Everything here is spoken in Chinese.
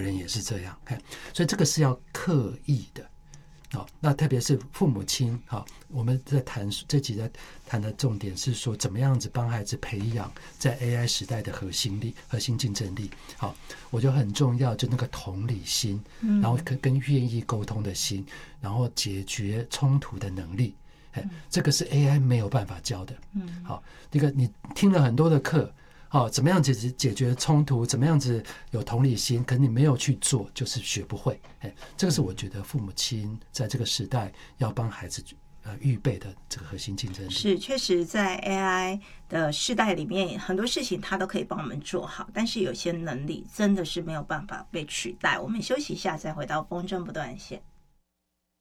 人也是这样，所以这个是要刻意的。那特别是父母亲，我们在这集在谈的重点是说，怎么样子帮孩子培养在 AI 时代的核心竞争力。我觉得很重要，就那个同理心，然后跟愿意沟通的心，然后解决冲突的能力。这个是 AI 没有办法教的。这个你听了很多的课，怎么样解决冲突，怎么样子有同理心，可是你没有去做，就是学不会。这个是我觉得父母亲在这个时代要帮孩子预备的这个核心竞争力。 是，确实在 AI 的时代里面，很多事情它都可以帮我们做好，但是有些能力真的是没有办法被取代。我们休息一下，再回到风筝不断线。